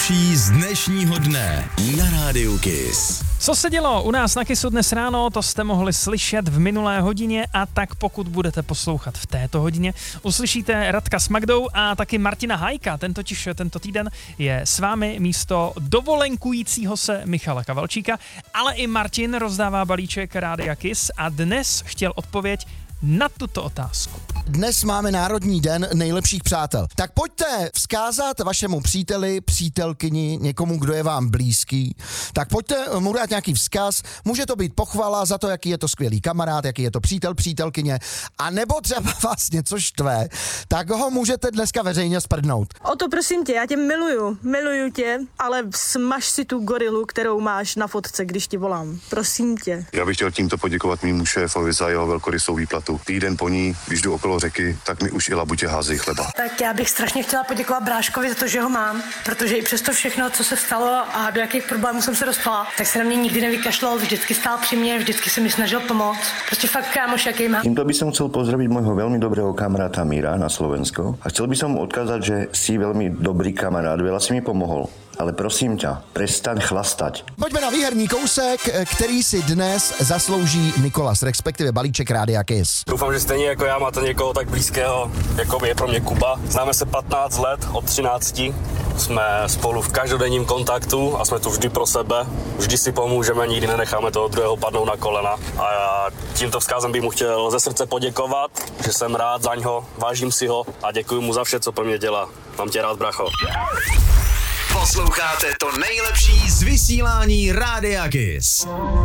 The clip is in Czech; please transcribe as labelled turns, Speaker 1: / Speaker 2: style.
Speaker 1: nejlepší z dnešního dne na Rádiu Kiss.
Speaker 2: Co se dělo u nás na Kissu dnes ráno, to jste mohli slyšet v minulé hodině a tak pokud budete poslouchat v této hodině, uslyšíte Radka s Magdou a taky Martina Hajka. Tento týden je s vámi místo dovolenkujícího se Michala Kavalčíka, ale i Martin rozdává balíček Rádia Kiss a dnes chtěl odpověď na tuto otázku.
Speaker 3: Dnes máme Národní den nejlepších přátel. Tak pojďte vzkázat vašemu příteli, přítelkyni, někomu, kdo je vám blízký. Tak pojďte mu dát nějaký vzkaz. Může to být pochvala za to, jaký je to skvělý kamarád, jaký je to přítel, přítelkyně. A nebo třeba vás něco štve, tak ho můžete dneska veřejně sprdnout.
Speaker 4: O to prosím tě, já tě miluju tě, ale smaž si tu gorilu, kterou máš na fotce, když ti volám. Prosím tě.
Speaker 5: Já bych chtěl tímto poděkovat mému šéfovi za jeho velkorysou výplatu. Týden po ní, když jdu okolo řeky, tak mi už i labutě házejí chleba.
Speaker 6: Tak já bych strašně chtěla poděkovat Bráškovi za to, že ho mám, protože i přesto všechno, co se stalo a do jakých problémů jsem se dostala, tak se na mě nikdy nevykašlal, vždycky stál při mně, vždycky se mi snažil pomoct. Prostě fakt kámoš, jaký mám.
Speaker 7: Týmto by som chcel pozdraviť môjho veľmi dobrého kamaráta Míra na Slovensko a chcel by som mu odkázať, že si veľmi dobrý kamarát, veľa si mi pomohol. Ale prosím ťa, prestaň chlastať.
Speaker 3: Pojďme na výherní kousek, který si dnes zaslouží Nikolas, respektive balíček Rádia Kiss.
Speaker 8: Doufám, že stejně jako já máte někoho tak blízkého, jako je pro mě Kuba. Známe se 15 let, od 13. Jsme spolu v každodenním kontaktu a jsme tu vždy pro sebe. Vždy si pomůžeme, nikdy nenecháme toho druhého padnout na kolena. A já tímto vzkazem bych mu chtěl ze srdce poděkovat, že jsem rád za něho, vážím si ho a děkuji mu za vše, co pro mě dělá. Mám tě rád, bracho.
Speaker 1: Posloucháte to nejlepší z vysílání Rádia Kiss.